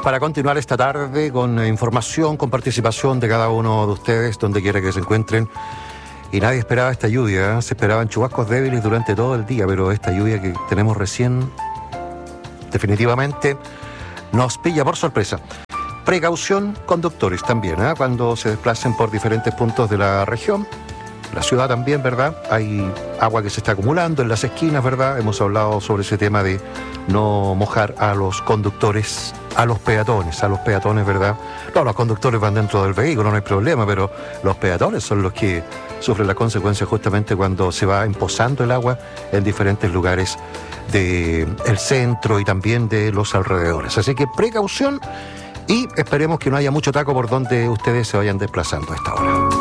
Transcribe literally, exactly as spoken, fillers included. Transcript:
para continuar esta tarde con información, con participación de cada uno de ustedes, donde quiera que se encuentren. Y nadie esperaba esta lluvia, ¿eh? Se esperaban chubascos débiles durante todo el día, pero esta lluvia que tenemos recién definitivamente nos pilla por sorpresa. Precaución conductores también, ¿eh? Cuando se desplacen por diferentes puntos de la región. La ciudad también, ¿verdad? Hay agua que se está acumulando en las esquinas, ¿verdad? Hemos hablado sobre ese tema de no mojar a los conductores, a los peatones, a los peatones, ¿verdad? No, los conductores van dentro del vehículo, no hay problema, pero los peatones son los que sufren las consecuencias justamente cuando se va emposando el agua en diferentes lugares del centro y también de los alrededores. Así que precaución y esperemos que no haya mucho taco por donde ustedes se vayan desplazando a esta hora.